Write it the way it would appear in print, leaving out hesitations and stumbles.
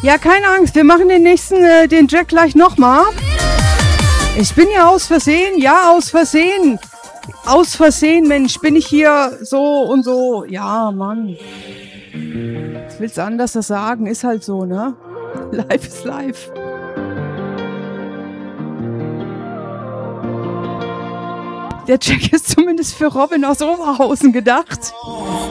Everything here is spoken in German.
Ja, keine Angst, wir machen den Jack gleich nochmal. Ich bin ja aus Versehen, Aus Versehen, Mensch, bin ich hier so und so. Ja, Mann. Was willst du anders sagen? Ist halt so, ne? Life is life. Der Jack ist zumindest für Robin aus Oberhausen gedacht.